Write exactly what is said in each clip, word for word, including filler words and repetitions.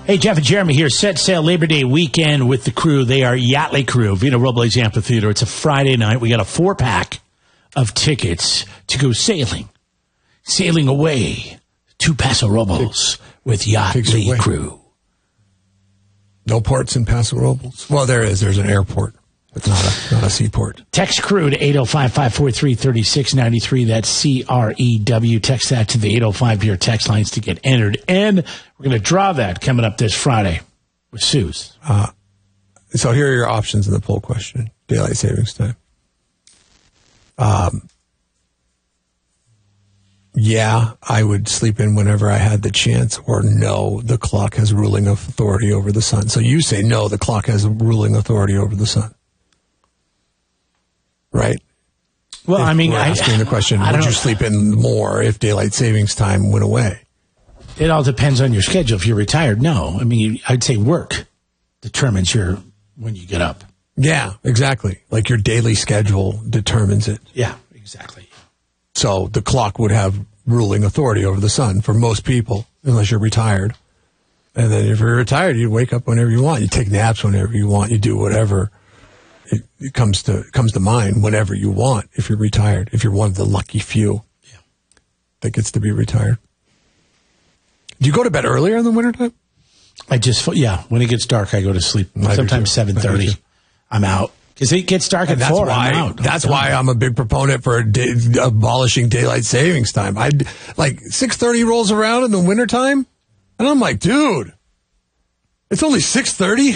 Hey, Jeff and Jeremy here. Set sail Labor Day weekend with the crew. They are Yachtly Crew, Vino Robles Amphitheater. It's a Friday night. We got a four-pack of tickets to go sailing. Sailing away to Paso Robles with Yachtly Crew. No ports in Paso Robles. Well, there is. There's an airport. It's not a, not a seaport. Text crew to eight oh five, five four three, three six nine three. That's C R E W. Text that to the eight oh five Beer text lines to get entered. And we're going to draw that coming up this Friday with Suze. Uh, so here are your options in the poll question. Daylight savings time. Um, yeah, I would sleep in whenever I had the chance, or no, the clock has ruling authority over the sun. So you say no, the clock has ruling authority over the sun. Right? Well, if I mean, we're I, asking the question, I would don't you know. sleep in more if daylight savings time went away? It all depends on your schedule. If you're retired, no. I mean, I'd say work determines your when you get up. Yeah, exactly. Like your daily schedule determines it. Yeah, exactly. So the clock would have ruling authority over the sun for most people, unless you're retired. And then if you're retired, you wake up whenever you want. You take naps whenever you want. You do whatever it, it comes to comes to mind whenever you want if you're retired, if you're one of the lucky few yeah. that gets to be retired. Do you go to bed earlier in the wintertime? I just, yeah, when it gets dark, I go to sleep. I Sometimes seven thirty. I'm out. Because it gets dark And at that's four. why, I'm out. That's I'm why done. I'm a big proponent for day, abolishing daylight savings time. I like six thirty rolls around in the wintertime, and I'm like, dude, it's only six thirty.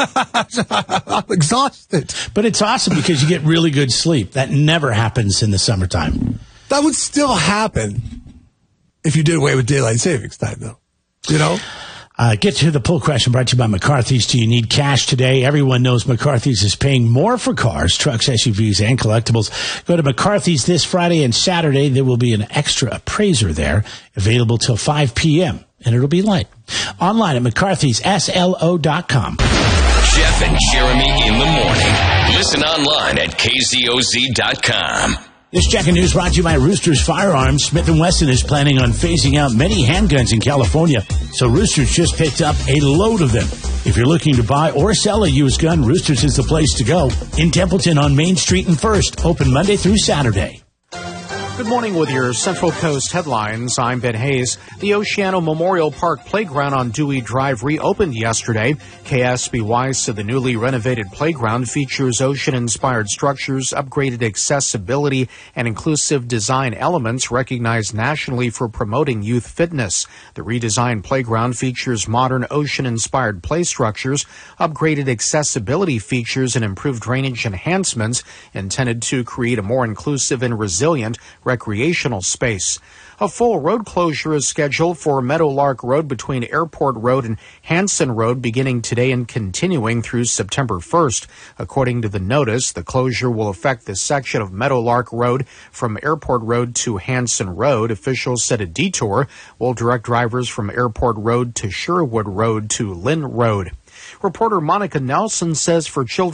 I'm exhausted. But it's awesome because you get really good sleep. That never happens in the summertime. That would still happen if you did away with daylight savings time, though. You know? Uh, get to the poll question brought to you by McCarthy's. Do you need cash today? Everyone knows McCarthy's is paying more for cars, trucks, S U Vs, and collectibles. Go to McCarthy's this Friday and Saturday. There will be an extra appraiser there available till five p.m., and it'll be light. Online at McCarthy's S L O dot com. Jeff and Jeremy in the morning. Listen online at K Z O Z dot com. This Jack and News brought to you by Roosters Firearms. Smith and Wesson is planning on phasing out many handguns in California, so Roosters just picked up a load of them. If you're looking to buy or sell a used gun, Roosters is the place to go. In Templeton on Main Street and First, open Monday through Saturday. Good morning with your Central Coast headlines. I'm Ben Hayes. The Oceano Memorial Park Playground on Dewey Drive reopened yesterday. K S B Y said the newly renovated playground features ocean-inspired structures, upgraded accessibility, and inclusive design elements recognized nationally for promoting youth fitness. The redesigned playground features modern ocean-inspired play structures, upgraded accessibility features, and improved drainage enhancements intended to create a more inclusive and resilient recreational space. A full road closure is scheduled for Meadowlark Road between Airport Road and Hanson Road beginning today and continuing through September first. According to the notice, the closure will affect the section of Meadowlark Road from Airport Road to Hanson Road. Officials said a detour will direct drivers from Airport Road to Sherwood Road to Lynn Road. Reporter Monica Nelson says for children